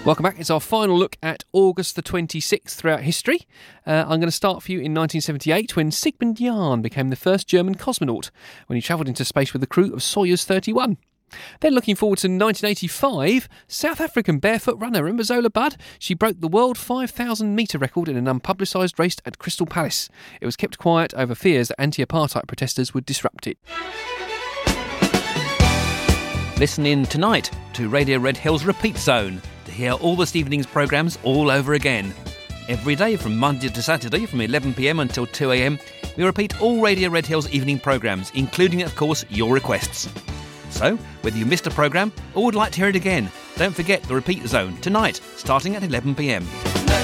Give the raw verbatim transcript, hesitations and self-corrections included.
Welcome back. It's our final look at August the twenty-sixth throughout history. Uh, I'm going to start for you in nineteen seventy-eight when Sigmund Jähn became the first German cosmonaut when he travelled into space with a crew of Soyuz thirty-one. Then looking forward to nineteen eighty-five, South African barefoot runner, remember Zola Budd? She broke the world five thousand metre record in an unpublicised race at Crystal Palace. It was kept quiet over fears that anti-apartheid protesters would disrupt it. Listen in tonight to Radio Red Hill's Repeat Zone to hear all this evening's programmes all over again. Every day from Monday to Saturday from eleven p m until two a m, we repeat all Radio Red Hill's evening programmes, including, of course, your requests. So, whether you missed a programme or would like to hear it again, don't forget the Repeat Zone tonight, starting at eleven p m.